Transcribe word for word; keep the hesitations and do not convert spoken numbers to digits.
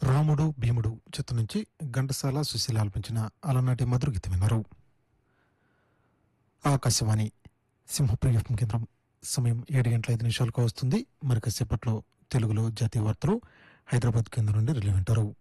రాముడు భీముడు చిత్రం నుంచి ఘంటసాల సుశీల ఆలపించిన అలనాటి మధుర గీతం విన్నారు. ఆకాశవాణి సింహప్రియ ఎఫ్ఎం కేంద్రం. సమయం ఏడు గంటల ఐదు నిమిషాలకు వస్తుంది. మరి కాసేపట్లో తెలుగులో జాతీయ వార్తలు హైదరాబాద్ కేంద్రం నుండి రిలే వింటారు.